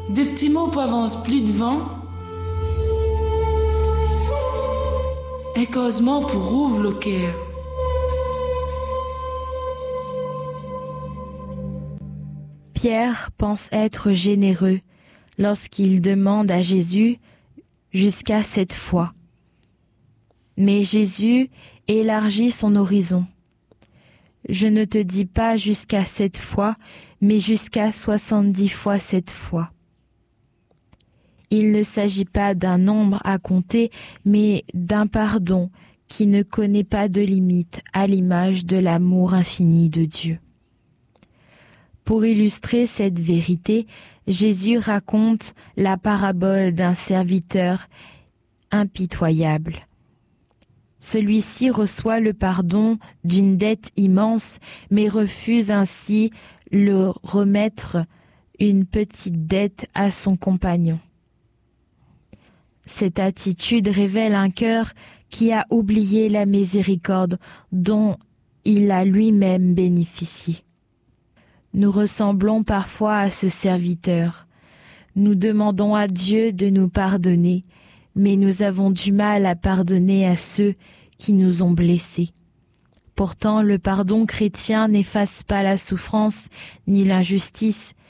Des petits mots pour avance plus devant. Un causement pour ouvre le cœur. Pierre pense être généreux lorsqu'il demande à Jésus jusqu'à 7 fois. Mais Jésus élargit son horizon. Je ne te dis pas jusqu'à 7 fois, mais jusqu'à 70 fois 7 fois. Il ne s'agit pas d'un nombre à compter, mais d'un pardon qui ne connaît pas de limite à l'image de l'amour infini de Dieu. Pour illustrer cette vérité, Jésus raconte la parabole d'un serviteur impitoyable. Celui-ci reçoit le pardon d'une dette immense, mais refuse ainsi de remettre une petite dette à son compagnon. Cette attitude révèle un cœur qui a oublié la miséricorde dont il a lui-même bénéficié. Nous ressemblons parfois à ce serviteur. Nous demandons à Dieu de nous pardonner, mais nous avons du mal à pardonner à ceux qui nous ont blessés. Pourtant, le pardon chrétien n'efface pas la souffrance ni l'injustice,